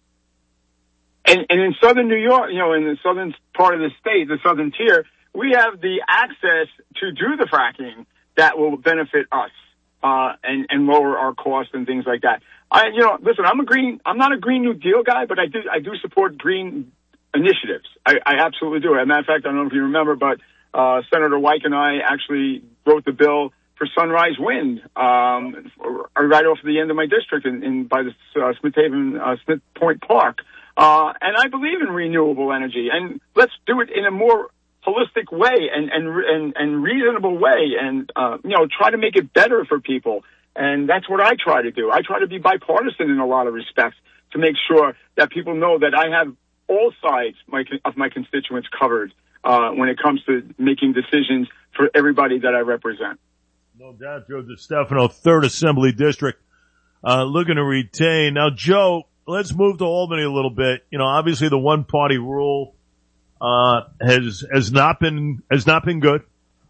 S25: And in southern New York, in the southern part of the state, the southern tier, we have the access to do the fracking that will benefit us, and lower our costs and things like that. Listen, I'm not a Green New Deal guy, but I do support green initiatives. I absolutely do. As a matter of fact, I don't know if you remember, but, Senator Wyke and I actually wrote the bill for Sunrise Wind, right off the end of my district by the, Smith Point Park. And I believe in renewable energy, and let's do it in a more holistic way and reasonable way and, try to make it better for people. And that's what I try to do. I try to be bipartisan in a lot of respects to make sure that people know that I have all sides of my constituents covered, when it comes to making decisions for everybody that I represent.
S1: No doubt, Joe DeStefano, 3rd Assembly District, looking to retain. Now, Joe, let's move to Albany a little bit. Obviously the one-party rule, has not been good.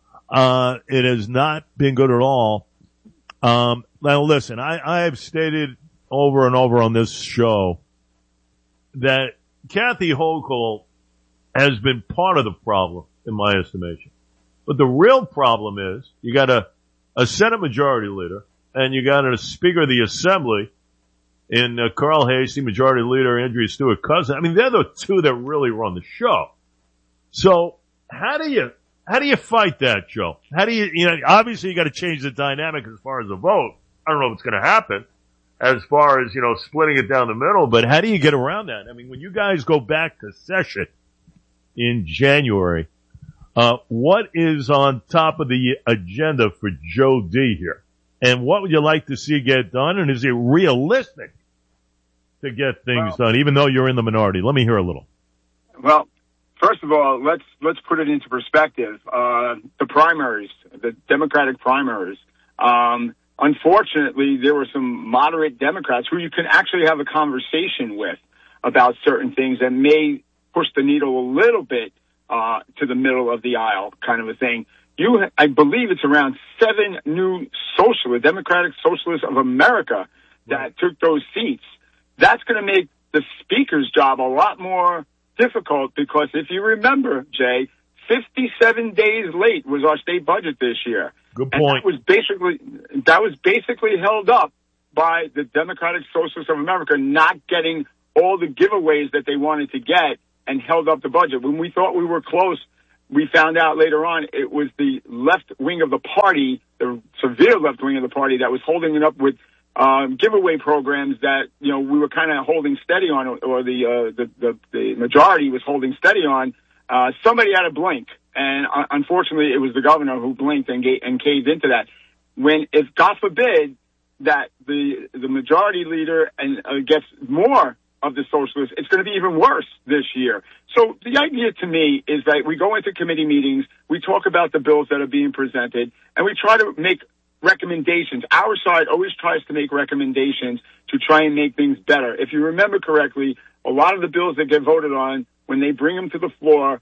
S1: It has not been good at all. Now listen, I have stated over and over on this show that Kathy Hochul has been part of the problem, in my estimation. But the real problem is you got a Senate Majority Leader and you got a Speaker of the Assembly in Carl Hastie, Majority Leader Andrea Stewart-Cousins. I mean, they're the two that really run the show. So how do you fight that, Joe? How do you obviously you got to change the dynamic as far as the vote. I don't know what's going to happen as far as, splitting it down the middle, but how do you get around that? I mean, when you guys go back to session in January, what is on top of the agenda for Joe D here? And what would you like to see get done? And is it realistic to get things done, even though you're in the minority? Let me hear a little.
S25: Well, first of all, let's put it into perspective. The primaries, the Democratic primaries, unfortunately, there were some moderate Democrats who you can actually have a conversation with about certain things that may push the needle a little bit, to the middle of the aisle kind of a thing. I believe it's around 7 new socialists, Democratic Socialists of America, that took those seats. That's going to make the speaker's job a lot more difficult because if you remember, Jay, 57 days late was our state budget this year.
S1: Good point.
S25: And that was basically held up by the Democratic Socialists of America not getting all the giveaways that they wanted to get and held up the budget. When we thought we were close, we found out later on it was the left wing of the party, the severe left wing of the party, that was holding it up with giveaway programs that, we were kind of holding steady on, or the majority was holding steady on. Somebody had to blink, and unfortunately it was the governor who blinked and caved into that. If God forbid that the majority leader gets more of the socialists, it's going to be even worse this year. So the idea to me is that we go into committee meetings, we talk about the bills that are being presented, and we try to make recommendations. Our side always tries to make recommendations to try and make things better. If you remember correctly, a lot of the bills that get voted on, when they bring them to the floor,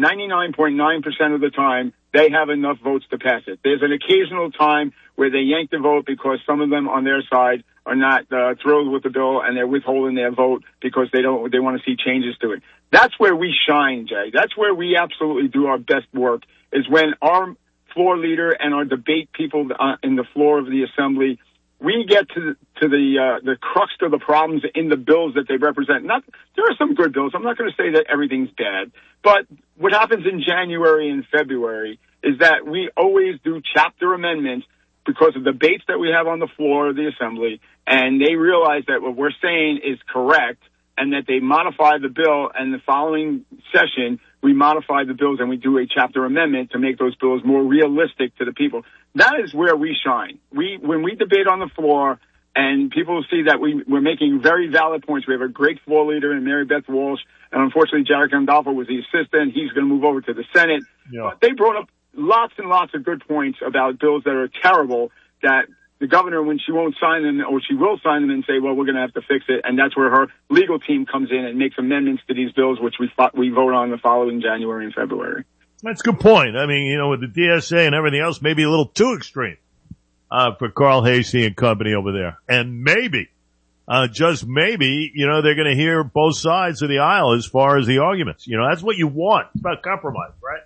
S25: 99.9% of the time, they have enough votes to pass it. There's an occasional time where they yank the vote because some of them on their side are not thrilled with the bill and they're withholding their vote because they want to see changes to it. That's where we shine, Jay. That's where we absolutely do our best work, is when our floor leader and our debate people in the floor of the assembly, we get to the crux of the problems in the bills that they represent. There are some good bills. I'm not going to say that everything's bad, but what happens in January and February is that we always do chapter amendments because of the debates that we have on the floor of the assembly, and they realize that what we're saying is correct, and that they modify the bill, and the following session we modify the bills and we do a chapter amendment to make those bills more realistic to the people. That is where we shine. When we debate on the floor and people see that we're making very valid points. We have a great floor leader in Mary Beth Walsh, and unfortunately Jared Gandolfo was the assistant. He's going to move over to the Senate. Yeah. But they brought up lots and lots of good points about bills that are terrible, that the governor, when she won't sign them, or she will sign them and say, well, we're going to have to fix it. And that's where her legal team comes in and makes amendments to these bills, which we vote on the following January and February.
S1: That's a good point. I mean, with the DSA and everything else, maybe a little too extreme, for Carl Hastie and company over there. And maybe, just maybe, they're going to hear both sides of the aisle as far as the arguments. That's what you want. It's about compromise, right?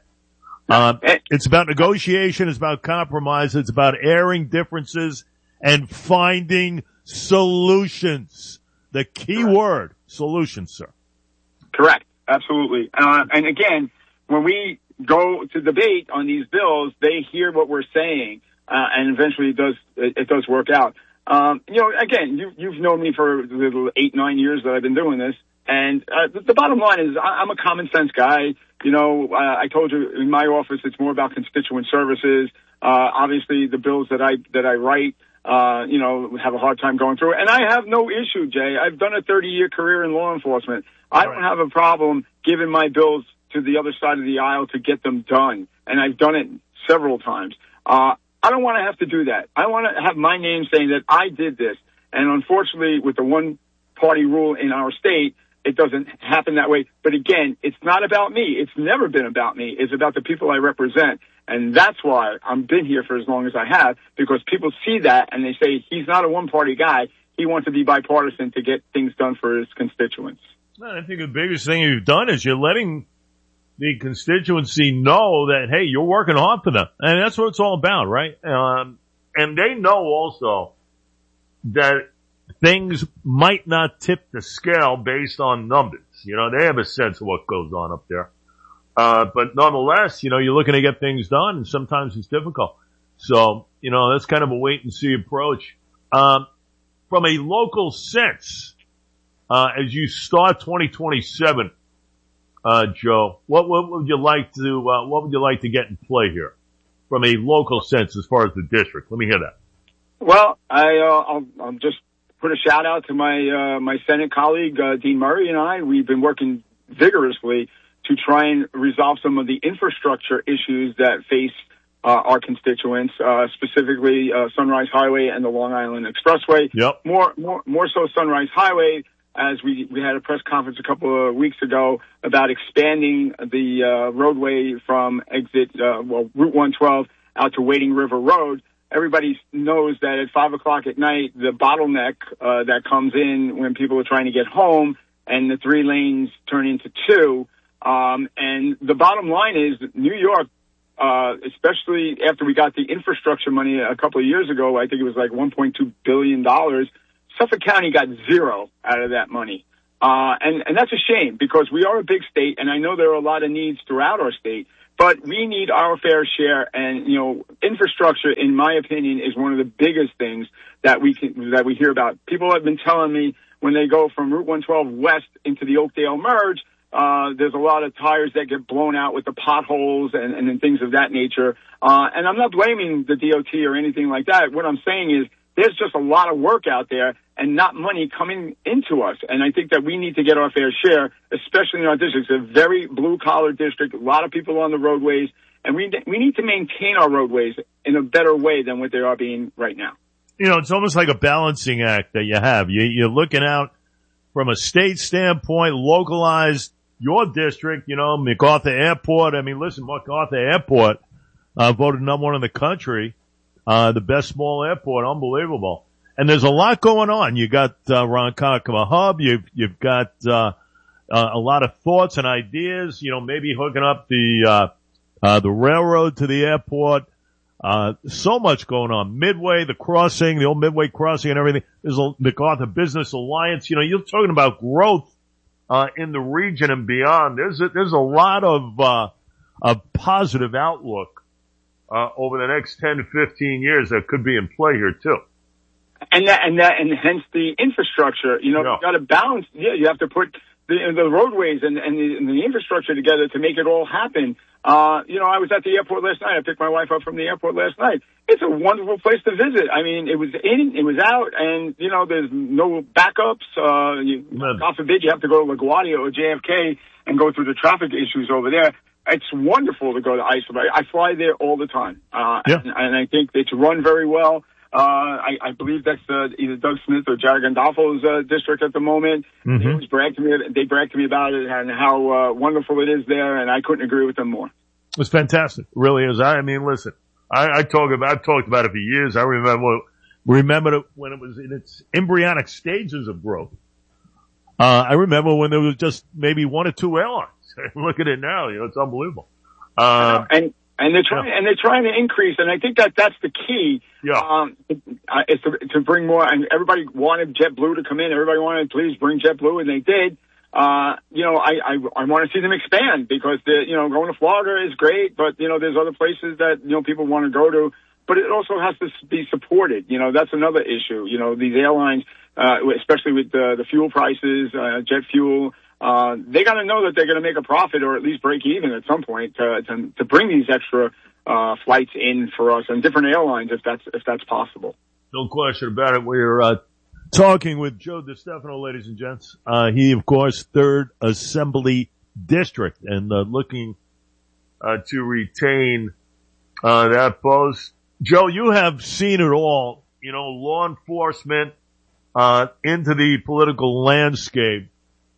S1: It's about negotiation. It's about compromise. It's about airing differences and finding solutions. The key word, solutions, sir.
S25: Correct. Absolutely. And again, when we go to debate on these bills, they hear what we're saying, and eventually it does work out. Again, you've known me for the 8-9 years that I've been doing this. And the bottom line is I'm a common sense guy. I told you in my office it's more about constituent services. Obviously the bills that I write, have a hard time going through. And I have no issue, Jay. I've done a 30-year career in law enforcement. I don't have a problem giving my bills to the other side of the aisle to get them done. And I've done it several times. I don't want to have to do that. I want to have my name saying that I did this. And unfortunately, with the one-party rule in our state, it doesn't happen that way. But again, it's not about me. It's never been about me. It's about the people I represent. And that's why I've been here for as long as I have, because people see that and they say he's not a one-party guy. He wants to be bipartisan to get things done for his constituents.
S1: I think the biggest thing you've done is you're letting the constituency know that, hey, you're working hard for them. And that's what it's all about, right? And they know also that things might not tip the scale based on numbers. They have a sense of what goes on up there. But nonetheless, you're looking to get things done, and sometimes it's difficult. So, that's kind of a wait and see approach. From a local sense, as you start 2027, Joe, what would you like to get in play here from a local sense as far as the district? Let me hear that.
S25: Well, I'll just put a shout out to my Senate colleague, Dean Murray, and I. We've been working vigorously to try and resolve some of the infrastructure issues that face our constituents, specifically Sunrise Highway and the Long Island Expressway.
S1: Yep.
S25: More so Sunrise Highway. as we had a press conference a couple of weeks ago about expanding the roadway from Route 112 out to Wading River Road. Everybody knows that at 5 o'clock at night, the bottleneck that comes in when people are trying to get home and the 3 lanes turn into 2. And the bottom line is that New York, especially after we got the infrastructure money a couple of years ago, I think it was like $1.2 billion, Suffolk County got 0 out of that money. And that's a shame because we are a big state, and I know there are a lot of needs throughout our state, but we need our fair share. And, infrastructure, in my opinion, is one of the biggest things that we hear about. People have been telling me when they go from Route 112 west into the Oakdale merge, there's a lot of tires that get blown out with the potholes and things of that nature. And I'm not blaming the DOT or anything like that. What I'm saying is there's just a lot of work out there and not money coming into us. And I think that we need to get our fair share, especially in our district. It's a very blue-collar district, a lot of people on the roadways, and we need to maintain our roadways in a better way than what they are being right now.
S1: It's almost like a balancing act that you have. You're looking out from a state standpoint, localized your district, MacArthur Airport. I mean, listen, MacArthur Airport voted #1 in the country, the best small airport, unbelievable. And there's a lot going on. You got Ronkonkoma Hub. You've got a lot of thoughts and ideas. Maybe hooking up the railroad to the airport. So much going on. Midway, the crossing, the old Midway crossing, and everything. There's a MacArthur Business Alliance. You're talking about growth in the region and beyond. There's a lot of positive outlook over the next 10 to 15 years that could be in play here too.
S25: And hence the infrastructure. You've got to balance. Yeah, you have to put the roadways and the infrastructure together to make it all happen. I was at the airport last night. I picked my wife up from the airport last night. It's a wonderful place to visit. I mean, it was in, it was out, and there's no backups. God forbid you have to go to LaGuardia or JFK and go through the traffic issues over there. It's wonderful to go to Iceland. I fly there all the time, and I think it's run very well. I believe that's either Doug Smith or Jared Gandolfo's district at the moment.
S1: Mm-hmm.
S25: They bragged to me about it and how wonderful it is there, and I couldn't agree with them more.
S1: It's fantastic. It really is. I mean, listen, I've talked about it for years. I remember it when it was in its embryonic stages of growth. I remember when there was just maybe 1 or 2 airlines. Look at it now. It's unbelievable.
S25: And they're trying to increase, and I think that's the key.
S1: Yeah.
S25: Is to bring more. And everybody wanted JetBlue to come in. Everybody wanted, please bring JetBlue, and they did. I want to see them expand because going to Florida is great, but there's other places that people want to go to. But it also has to be supported. That's another issue. These airlines, especially with the fuel prices, jet fuel. They got to know that they're going to make a profit or at least break even at some point to bring these extra flights in for us and different airlines if that's possible.
S1: No question about it. We're talking with Joe DeStefano, ladies and gents. He, of course, 3rd Assembly District and looking to retain that post. Joe, you have seen it all. Law enforcement into the political landscape.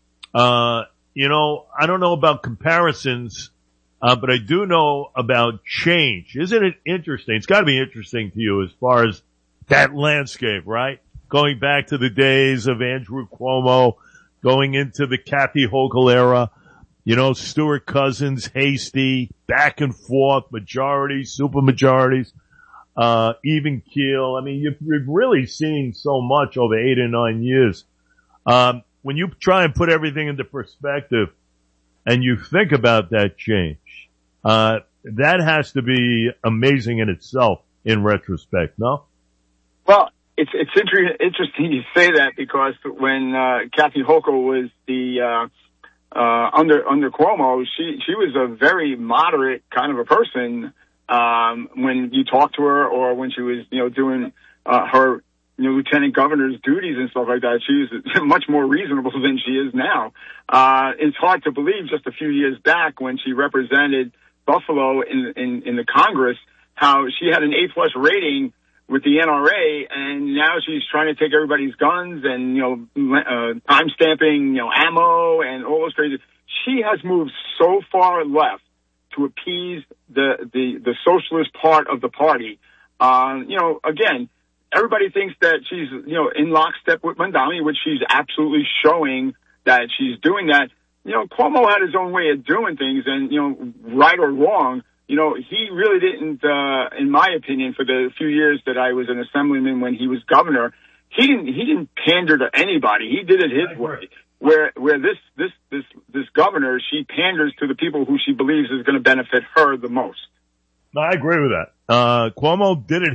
S1: I don't know about comparisons, but I do know about change. Isn't it interesting? It's got to be interesting to you as far as that landscape, right? Going back to the days of Andrew Cuomo, going into the Kathy Hochul era, Stuart Cousins, Hasty, back and forth, majorities, super majorities, even keel. I mean, you've really seen so much over 8 or 9 years. When you try and put everything into perspective and you think about that change, that has to be amazing in itself in retrospect, no?
S25: Well, it's interesting you say that because when Kathy Hochul was the under Cuomo, she was a very moderate kind of a person when you talk to her or when she was doing her lieutenant governor's duties and stuff like that. She was much more reasonable than she is now. It's hard to believe just a few years back when she represented Buffalo in the Congress, how she had an A+ rating with the NRA, and now she's trying to take everybody's guns and, time stamping, ammo and all those crazy. She has moved so far left to appease the socialist part of the party. Again, everybody thinks that she's, in lockstep with Mamdani, which she's absolutely showing that she's doing that. Cuomo had his own way of doing things, and, right or wrong, he really didn't, in my opinion, for the few years that I was an assemblyman when he was governor, he didn't pander to anybody. He did it his way. Where this governor, she panders to the people who she believes is going to benefit her the most.
S1: I agree with that. Cuomo did it